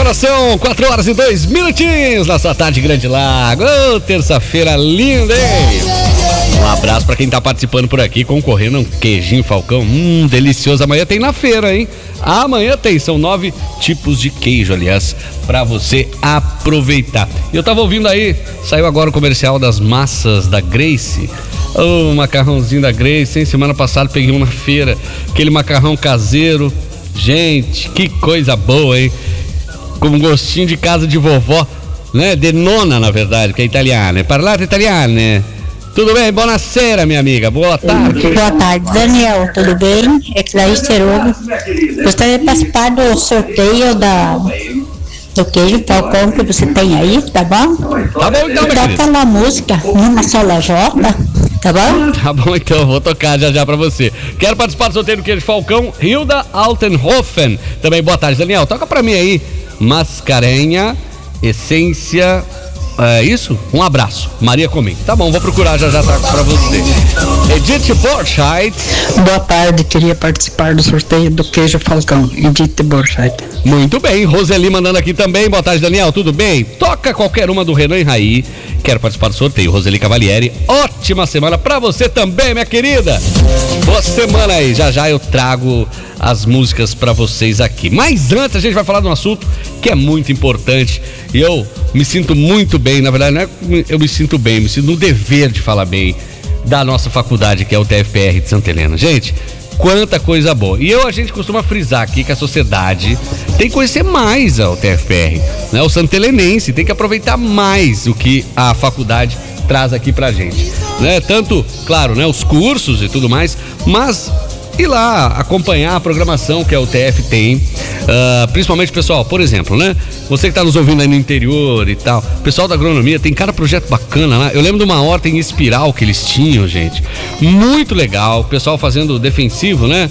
Agora são 4 horas e 2 minutinhos na sua tarde Grande Lago. Oh, terça-feira linda, hein? Um abraço pra quem tá participando por aqui, concorrendo a um queijinho Falcão. Delicioso. Amanhã tem na feira, hein? Amanhã tem, são 9 tipos de queijo, aliás, pra você aproveitar. Eu tava ouvindo aí, saiu agora o comercial das massas da Grace. Oh, macarrãozinho da Grace, hein? Semana passada peguei um na feira, aquele macarrão caseiro. Gente, que coisa boa, hein? Com um gostinho de casa de vovó, né? De nona, na verdade, que é italiana. Parlate italiane? Tudo bem? Buonasera, minha amiga. Boa tarde. Boa tarde, Daniel. Tudo bem? É Clarice Terugo. Gostaria de participar do sorteio do queijo Falcão que você tem aí, tá bom? Tá bom, então, minha Toca lá a música, Numa Sola Jota, tá bom? Tá bom, então, vou tocar já pra você. Quero participar do sorteio do queijo Falcão, Hilda Altenhofen. Também, boa tarde, Daniel. Toca pra mim aí, Mascarenha, Essência... É isso? Um abraço. Maria Comim. Tá bom, vou procurar já trago pra você. Edith Borchardt. Boa tarde, queria participar do sorteio do queijo Falcão. Edith Borchardt. Muito bem, Roseli mandando aqui também. Boa tarde, Daniel, tudo bem? Toca qualquer uma do Renan e Raí. Quero participar do sorteio. Roseli Cavalieri, ótima semana pra você também, minha querida. Boa semana aí, já eu trago as músicas pra vocês aqui. Mas antes a gente vai falar de um assunto que é muito importante e eu me sinto muito bem, na verdade não é eu me sinto bem, me sinto no dever de falar bem da nossa faculdade, que é o TFPR de Santa Helena. Gente, quanta coisa boa. E a gente costuma frisar aqui que a sociedade tem que conhecer mais o TFPR, né? O santelenense tem que aproveitar mais o que a faculdade traz aqui pra gente, né? Tanto, claro, né, os cursos e tudo mais, mas ir lá acompanhar a programação que a UTF tem, principalmente, pessoal, por exemplo, né? Você que tá nos ouvindo aí no interior e tal, pessoal da agronomia, tem cada projeto bacana lá. Eu lembro de uma horta em espiral que eles tinham, gente, muito legal, o pessoal fazendo defensivo, né?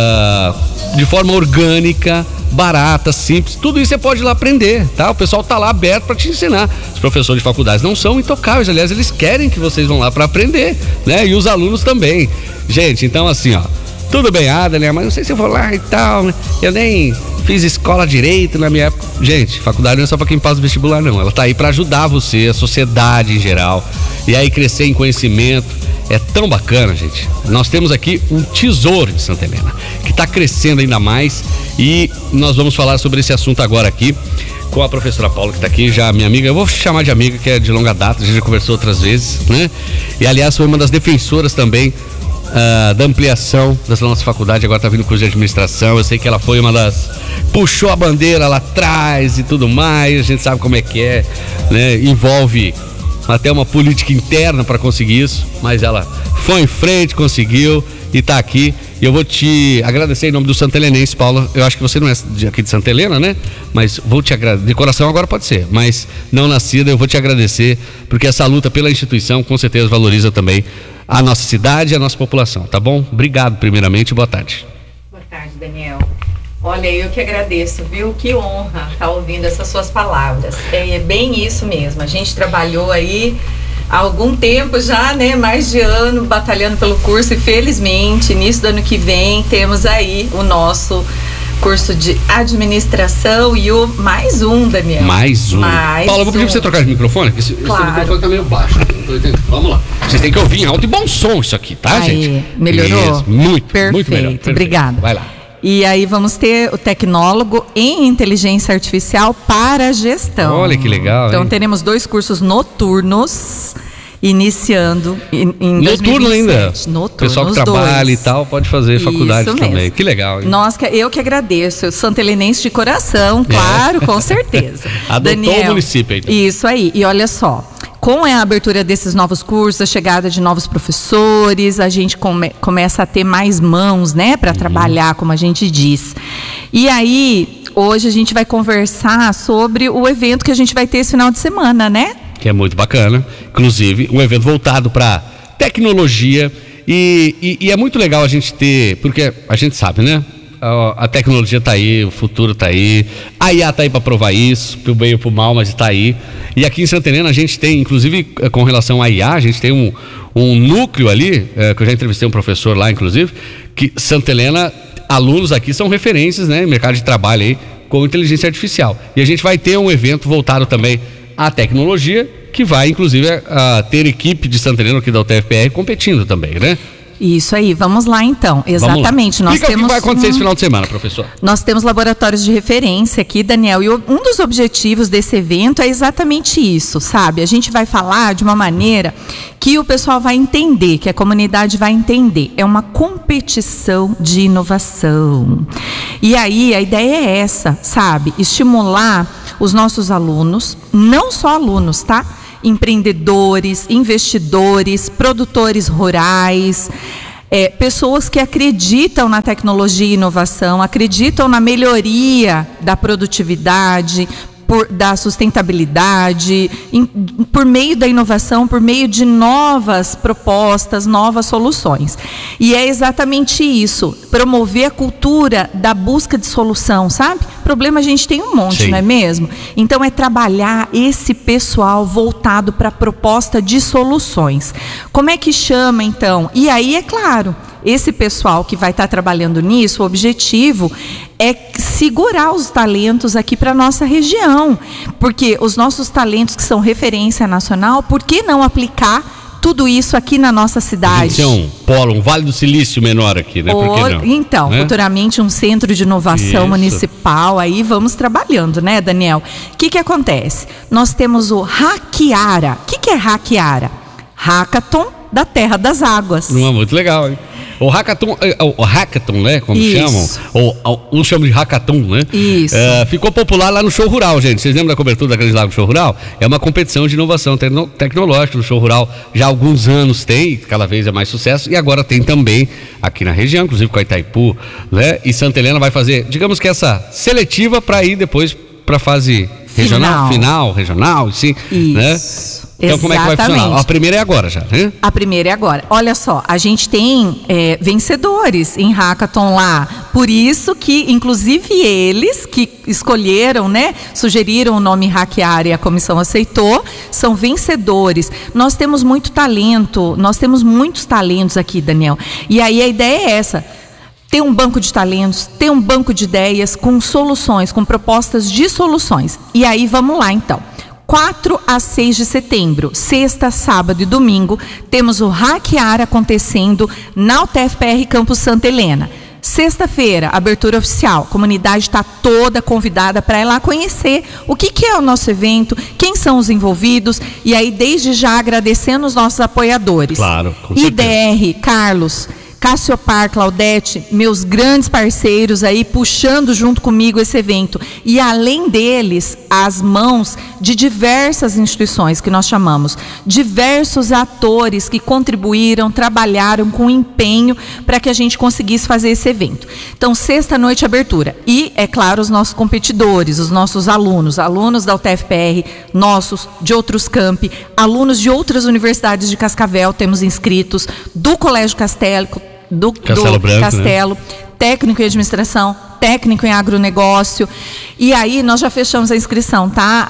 De forma orgânica, barata, simples, tudo isso você pode ir lá aprender, tá? O pessoal tá lá aberto para te ensinar. Os professores de faculdades não são intocáveis, aliás, eles querem que vocês vão lá para aprender, né? E os alunos também. Gente, então assim, ó, tudo bem, Daniel, mas não sei se eu vou lá e tal, né? Eu nem fiz escola direito na minha época. Gente, faculdade não é só pra quem passa o vestibular, não. Ela tá aí pra ajudar você, a sociedade em geral. E aí crescer em conhecimento. É tão bacana, gente. Nós temos aqui um tesouro de Santa Helena, que tá crescendo ainda mais. E nós vamos falar sobre esse assunto agora aqui com a professora Paula, que tá aqui, já minha amiga. Eu vou chamar de amiga, que é de longa data, a gente já conversou outras vezes, né? E aliás, foi uma das defensoras também da ampliação da nossa faculdade. Agora tá vindo curso de administração. Eu sei que ela foi uma das... puxou a bandeira lá atrás e tudo mais. A gente sabe como é que é, né? Envolve até uma política interna para conseguir isso, mas ela foi em frente, conseguiu e tá aqui. E eu vou te agradecer em nome do santelenense, Paula. Eu acho que você não é aqui de Santa Helena, né? Mas vou te agradecer, de coração agora pode ser, mas não nascida, eu vou te agradecer, porque essa luta pela instituição com certeza valoriza também a nossa cidade e a nossa população, tá bom? Obrigado primeiramente, boa tarde. Boa tarde, Daniel. Olha, eu que agradeço, viu? Que honra estar ouvindo essas suas palavras. É bem isso mesmo, a gente trabalhou aí há algum tempo já, né? Mais de ano batalhando pelo curso e felizmente, início do ano que vem, temos aí o nosso curso de administração e o mais um, Daniel. Mais um. Paula, eu vou pedir pra você trocar de microfone, porque claro. Esse microfone tá meio baixo. Não tô entendendo. Vamos lá. Vocês têm que ouvir em alto e bom som isso aqui, tá, aí, gente? Melhorou? Isso, muito, perfeito, muito melhor. Perfeito. Obrigada. Vai lá. E aí vamos ter o tecnólogo em inteligência artificial para gestão. Olha que legal, então hein? teremos 2 cursos noturnos iniciando em noturno 2027. ainda. Noturno, o pessoal que trabalha e tal pode fazer faculdade também. Mesmo. Que legal, hein? Eu que agradeço. Santelenense de coração, claro, com certeza. Adotou Daniel, o município aí. Então. Isso aí. E olha só, com a abertura desses novos cursos, a chegada de novos professores, a gente começa a ter mais mãos, né, para trabalhar, como a gente diz. E aí, hoje a gente vai conversar sobre o evento que a gente vai ter esse final de semana, né? Que é muito bacana, inclusive um evento voltado para tecnologia e é muito legal a gente ter, porque a gente sabe, né? A tecnologia tá aí, o futuro tá aí, a IA tá aí para provar isso, pro bem ou pro mal, mas tá aí. E aqui em Santa Helena a gente tem, inclusive com relação à IA, a gente tem um núcleo ali, que eu já entrevistei um professor lá, inclusive, que Santa Helena, alunos aqui são referências, né? Mercado de trabalho aí, com inteligência artificial. E a gente vai ter um evento voltado também à tecnologia, que vai inclusive ter equipe de Santa Helena aqui da UTFPR competindo também, né? Isso aí, vamos lá então, exatamente. Nós temos o que vai acontecer esse final de semana, professor? Nós temos laboratórios de referência aqui, Daniel, e um dos objetivos desse evento é exatamente isso, sabe? A gente vai falar de uma maneira que o pessoal vai entender, que a comunidade vai entender. É uma competição de inovação. E aí, a ideia é essa, sabe? Estimular os nossos alunos, não só alunos, tá? Empreendedores, investidores, produtores rurais, pessoas que acreditam na tecnologia e inovação, acreditam na melhoria da produtividade, da sustentabilidade, por meio da inovação, por meio de novas propostas, novas soluções. E é exatamente isso, promover a cultura da busca de solução, sabe? Problema a gente tem um monte, Sim. Não é mesmo? Então é trabalhar esse pessoal voltado para a proposta de soluções. Como é que chama então? E aí, é claro, esse pessoal que vai estar trabalhando nisso, o objetivo é segurar os talentos aqui para a nossa região, porque os nossos talentos que são referência nacional, por que não aplicar tudo isso aqui na nossa cidade? Tem um polo, um Vale do Silício menor aqui, né? Por que não? Então, né? Futuramente um centro de inovação municipal, aí vamos trabalhando, né, Daniel? O que acontece? Nós temos o Hackiara. O que é Hackiara? Hackathon da Terra das Águas. Não é muito legal, hein? O hackathon, né? Como chamam? Ou chamam de hackathon, né? Isso. Ficou popular lá no Show Rural, gente. Vocês lembram da cobertura da Grande Lago Show Rural? É uma competição de inovação tecnológica no Show Rural. Já há alguns anos tem, cada vez é mais sucesso. E agora tem também aqui na região, inclusive com a Itaipu, né? E Santa Helena vai fazer, digamos que essa seletiva para ir depois para a fase regional, sim. Isso. Né? Então, como é que vai funcionar? A primeira é agora já, né? A primeira é agora. Olha só, a gente tem vencedores em Hackathon lá. Por isso que, inclusive, eles que escolheram, né? Sugeriram o nome Hackiara e a comissão aceitou, são vencedores. Nós temos muito talento, nós temos muitos talentos aqui, Daniel. E aí a ideia é essa. Ter um banco de talentos, ter um banco de ideias com soluções, com propostas de soluções. E aí vamos lá, então. 4 a 6 de setembro, sexta, sábado e domingo, temos o Hackiara acontecendo na UTFPR Campus Santa Helena. Sexta-feira, abertura oficial, a comunidade está toda convidada para ir lá conhecer o que é o nosso evento, quem são os envolvidos, e aí desde já agradecendo os nossos apoiadores. Claro, com certeza. IDR, Carlos, Cassiopar, Claudete, meus grandes parceiros aí puxando junto comigo esse evento. E além deles, as mãos de diversas instituições que nós chamamos, diversos atores que contribuíram, trabalharam com empenho para que a gente conseguisse fazer esse evento. Então, sexta-noite, abertura. E, é claro, os nossos competidores, os nossos alunos da UTFPR, nossos, de outros campi, alunos de outras universidades de Cascavel, temos inscritos, do Colégio Castelo, do Branco, Castelo, né? Técnico em administração, técnico em agronegócio. E aí nós já fechamos a inscrição, tá?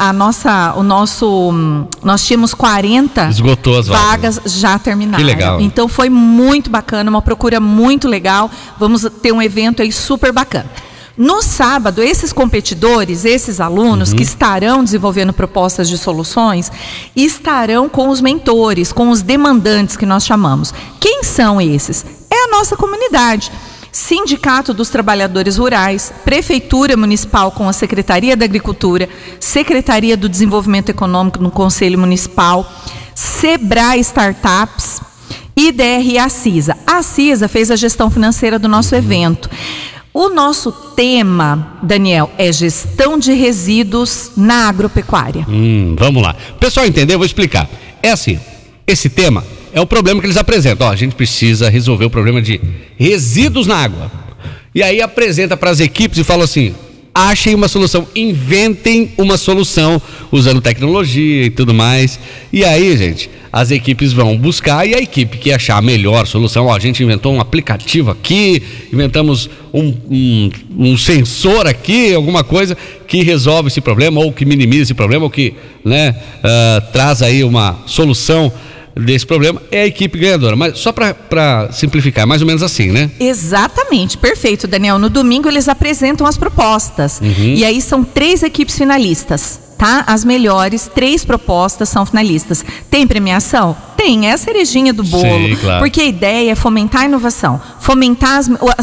Nós tínhamos 40 Esgotou as vagas já terminaram. Que legal. Então foi muito bacana, uma procura muito legal. Vamos ter um evento aí super bacana. No sábado, esses competidores, esses alunos que estarão desenvolvendo propostas de soluções, estarão com os mentores, com os demandantes que nós chamamos. Quem são esses? É a nossa comunidade. Sindicato dos Trabalhadores Rurais, Prefeitura Municipal com a Secretaria da Agricultura, Secretaria do Desenvolvimento Econômico no Conselho Municipal, Sebrae Startups, IDR e a CISA. A CISA fez a gestão financeira do nosso evento. O nosso tema, Daniel, é gestão de resíduos na agropecuária. Vamos lá. Pessoal, entendeu? Eu vou explicar. É assim, esse tema é o problema que eles apresentam. A gente precisa resolver o problema de resíduos na água. E aí apresenta para as equipes e fala assim, achem uma solução, inventem uma solução usando tecnologia e tudo mais. E aí, gente, as equipes vão buscar e a equipe que achar a melhor solução, a gente inventou um aplicativo aqui, inventamos um sensor aqui, alguma coisa que resolve esse problema ou que minimiza esse problema ou que, né, traz aí uma solução desse problema é a equipe ganhadora. Mas só para simplificar, mais ou menos assim, né? Exatamente, perfeito, Daniel. No domingo eles apresentam as propostas. E aí são 3 equipes finalistas, tá? As melhores 3 propostas são finalistas. Tem premiação? Tem, é a cerejinha do bolo. Sim, claro. Porque a ideia é fomentar a inovação, fomentar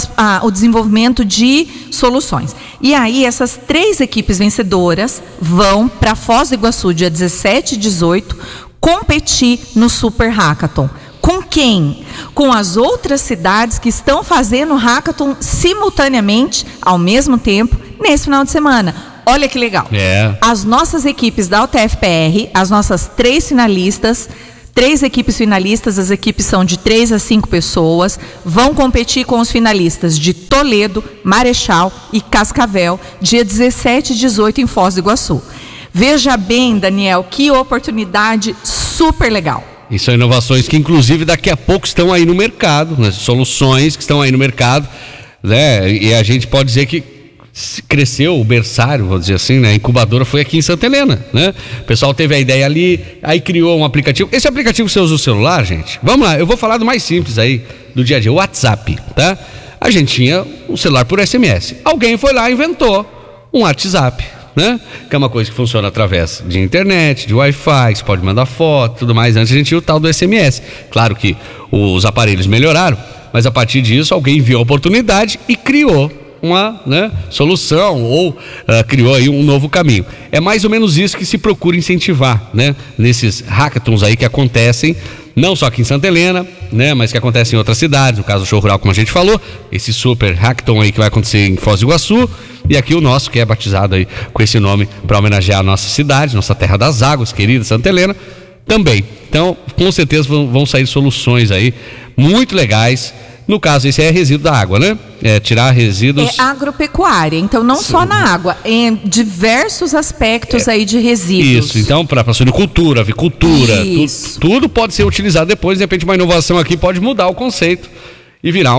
o desenvolvimento de soluções. E aí essas 3 equipes vencedoras vão para Foz do Iguaçu, dia 17 e 18, competir no Super Hackathon. Com quem? Com as outras cidades que estão fazendo o Hackathon simultaneamente, ao mesmo tempo, nesse final de semana. Olha que legal. As nossas equipes da UTFPR, as nossas 3 finalistas, 3 equipes finalistas, as equipes são de 3 a 5 pessoas, vão competir com os finalistas de Toledo, Marechal e Cascavel, dia 17 e 18 em Foz do Iguaçu. Veja bem, Daniel, que oportunidade super legal. E são inovações que, inclusive, daqui a pouco estão aí no mercado, né? Soluções que estão aí no mercado, né? E a gente pode dizer que cresceu o berçário, vou dizer assim, né? A incubadora foi aqui em Santa Helena, né? O pessoal teve a ideia ali, aí criou um aplicativo. Esse aplicativo você usa o celular, gente? Vamos lá, eu vou falar do mais simples aí, do dia a dia, o WhatsApp, tá? A gente tinha um celular por SMS. Alguém foi lá e inventou um WhatsApp, né? Que é uma coisa que funciona através de internet, de Wi-Fi, que você pode mandar foto, tudo mais. Antes a gente tinha o tal do SMS. Claro que os aparelhos melhoraram, mas a partir disso alguém viu a oportunidade e criou uma, né, solução ou criou aí um novo caminho. É mais ou menos isso que se procura incentivar, né, nesses hackathons aí que acontecem, não só aqui em Santa Helena, né, mas que acontecem em outras cidades, no caso do Show Rural, como a gente falou, esse super hackathon aí que vai acontecer em Foz do Iguaçu, e aqui o nosso, que é batizado aí com esse nome para homenagear a nossa cidade, nossa terra das águas, querida Santa Helena, também. Então, com certeza vão sair soluções aí muito legais. No caso, esse é resíduo da água, né? É tirar resíduos... É agropecuária, então não só na água, em diversos aspectos aí de resíduos. Isso, então para suinocultura, avicultura, tudo pode ser utilizado depois, de repente uma inovação aqui pode mudar o conceito e virar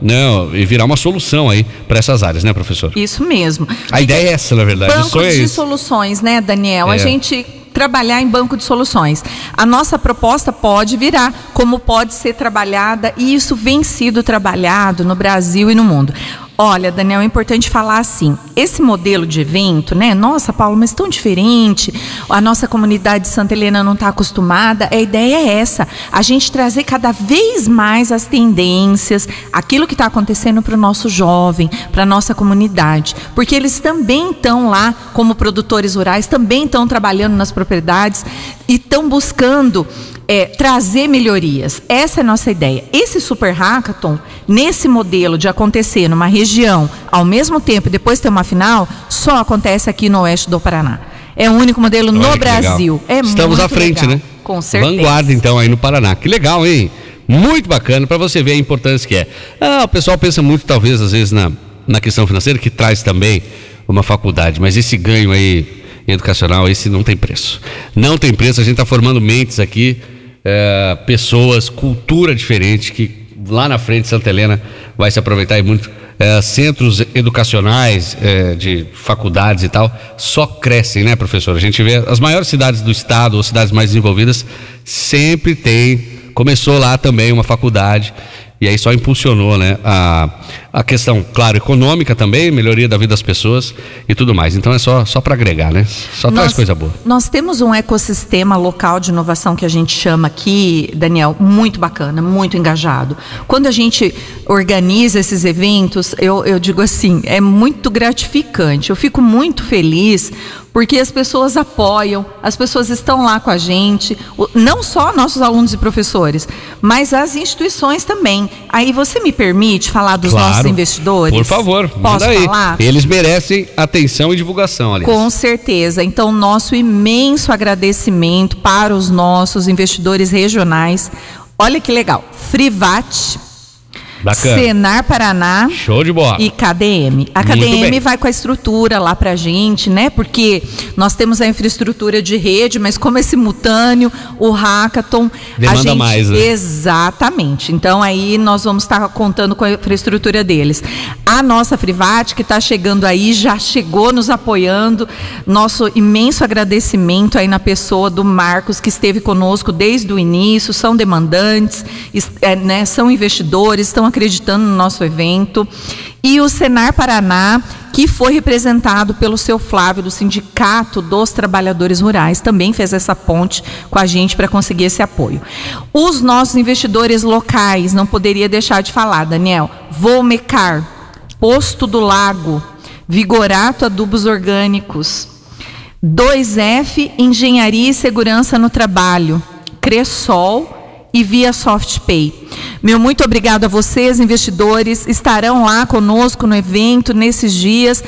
uma solução aí para essas áreas, né, professor? Isso mesmo. A ideia é essa, na verdade. Banco de soluções, né, Daniel? A gente trabalhar em banco de soluções. A nossa proposta pode virar, como pode ser trabalhada, e isso vem sido trabalhado no Brasil e no mundo. Olha, Daniel, é importante falar assim, esse modelo de evento, né? Nossa, Paulo, mas tão diferente, a nossa comunidade de Santa Helena não está acostumada, a ideia é essa, a gente trazer cada vez mais as tendências, aquilo que está acontecendo para o nosso jovem, para a nossa comunidade, porque eles também estão lá como produtores rurais, também estão trabalhando nas propriedades e estão buscando trazer melhorias. Essa é a nossa ideia. Esse Super Hackathon, nesse modelo de acontecer numa região ao mesmo tempo e depois ter uma final, só acontece aqui no oeste do Paraná. É o único modelo no Brasil. Estamos à frente, legal, né? Com certeza. Vanguarda, então, aí no Paraná. Que legal, hein? Muito bacana, para você ver a importância que é. O pessoal pensa muito, talvez, às vezes, na questão financeira, que traz também uma faculdade, mas esse ganho aí educacional, esse não tem preço. Não tem preço, a gente está formando mentes aqui, pessoas, cultura diferente, que lá na frente Santa Helena vai se aproveitar e muito. Centros educacionais de faculdades e tal só crescem, né, professor? A gente vê as maiores cidades do estado ou cidades mais desenvolvidas sempre começou lá também uma faculdade. E aí só impulsionou, né, a questão, claro, econômica também, melhoria da vida das pessoas e tudo mais. Então é só para agregar, né? Traz coisa boa. Nós temos um ecossistema local de inovação que a gente chama aqui, Daniel, muito bacana, muito engajado. Quando a gente organiza esses eventos, eu digo assim, é muito gratificante. Eu fico muito feliz porque as pessoas apoiam, as pessoas estão lá com a gente, não só nossos alunos e professores, mas as instituições também. Aí você me permite falar dos nossos investidores? Por favor, posso falar? Eles merecem atenção e divulgação, aliás. Com certeza. Então, nosso imenso agradecimento para os nossos investidores regionais. Olha que legal. Frivat, Bacana. Senar Paraná. Show de bola. E KDM. A KDM vai com a estrutura lá pra gente, né? Porque nós temos a infraestrutura de rede, mas como é simultâneo, o hackathon... Demanda mais, né? Exatamente. Então aí nós vamos estar contando com a infraestrutura deles. A nossa Frivat, que está chegando aí, já chegou nos apoiando. Nosso imenso agradecimento aí na pessoa do Marcos, que esteve conosco desde o início, são demandantes, né, são investidores, estão acreditando no nosso evento. E o Senar Paraná, que foi representado pelo seu Flávio, do Sindicato dos Trabalhadores Rurais, também fez essa ponte com a gente para conseguir esse apoio. Os nossos investidores locais, não poderia deixar de falar, Daniel, Volmecar, Posto do Lago, Vigorato Adubos Orgânicos, 2F Engenharia e Segurança no Trabalho, Cressol e Via SoftPay. Meu muito obrigado a vocês, investidores, estarão lá conosco no evento nesses dias.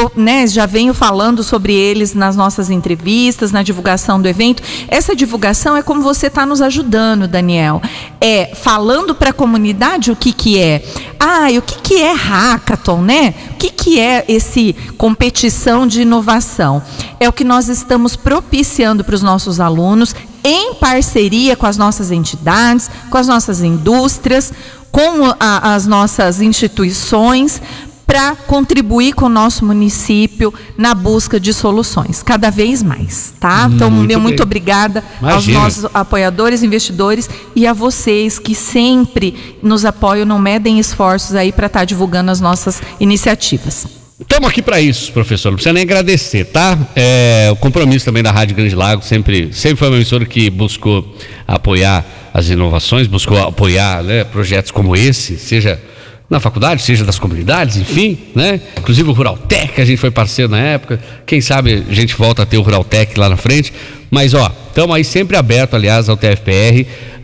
Já venho falando sobre eles nas nossas entrevistas, na divulgação do evento. Essa divulgação é como você está nos ajudando, Daniel. Falando para a comunidade o que é. E o que é hackathon, né? O que é esse competição de inovação? É o que nós estamos propiciando para os nossos alunos, em parceria com as nossas entidades, com as nossas indústrias, com as nossas instituições, para contribuir com o nosso município na busca de soluções, cada vez mais, tá? Então, muito obrigada aos nossos apoiadores, investidores e a vocês que sempre nos apoiam, não medem esforços aí para estar divulgando as nossas iniciativas. Estamos aqui para isso, professor, não precisa nem agradecer, tá? O compromisso também da Rádio Grande Lago sempre foi uma emissora que buscou apoiar as inovações, buscou apoiar, né, projetos como esse, seja na faculdade, seja das comunidades, enfim, né? Inclusive o Ruraltec, a gente foi parceiro na época, quem sabe a gente volta a ter o Ruraltec lá na frente, mas estamos aí sempre aberto, aliás, ao TFPR.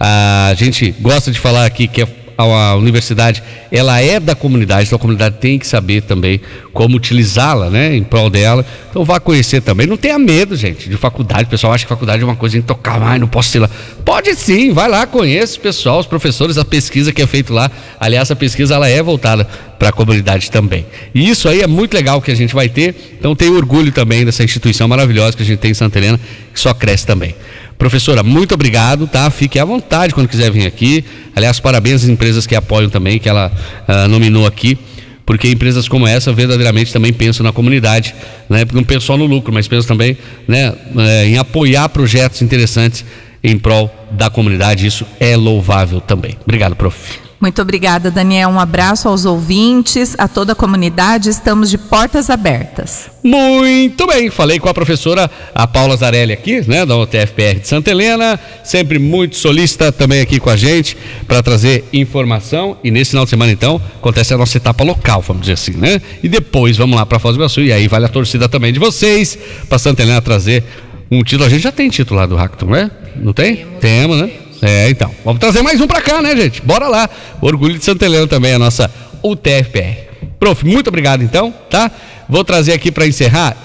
A gente gosta de falar aqui que a universidade, ela é da comunidade, então a comunidade tem que saber também como utilizá-la, né, em prol dela. Então vá conhecer também, não tenha medo, gente, de faculdade. O pessoal acha que faculdade é uma coisa intocável, não posso ir lá. Pode sim, vai lá, conheça o pessoal, os professores, a pesquisa que é feita lá. Aliás, a pesquisa ela é voltada para a comunidade também. E isso aí é muito legal que a gente vai ter, então tenho orgulho também dessa instituição maravilhosa que a gente tem em Santa Helena, que só cresce também. Professora, muito obrigado, tá? Fique à vontade quando quiser vir aqui. Aliás, parabéns às empresas que apoiam também, que ela nominou aqui, porque empresas como essa verdadeiramente também pensam na comunidade, né? Não pensam só no lucro, mas pensam também, né, em apoiar projetos interessantes em prol da comunidade. Isso é louvável também. Obrigado, prof. Muito obrigada, Daniel. Um abraço aos ouvintes, a toda a comunidade. Estamos de portas abertas. Muito bem. Falei com a professora a Paula Zarelli aqui, né, da UTFPR de Santa Helena, sempre muito solícita também aqui com a gente para trazer informação. E nesse final de semana, então, acontece a nossa etapa local, vamos dizer assim, né? E depois vamos lá para Foz do Iguaçu e aí vale a torcida também de vocês para Santa Helena trazer um título. A gente já tem título lá do Hackathon, né? Não tem? Temos, né? Então, vamos trazer mais um pra cá, né, gente? Bora lá. Orgulho de Santa Helena também, a nossa UTFPR. Prof, muito obrigado então, tá? Vou trazer aqui pra encerrar,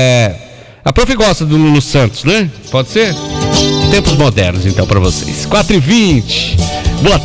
a prof gosta do Lulu Santos, né? Pode ser? Tempos modernos então pra vocês. 4h20. Boa tarde.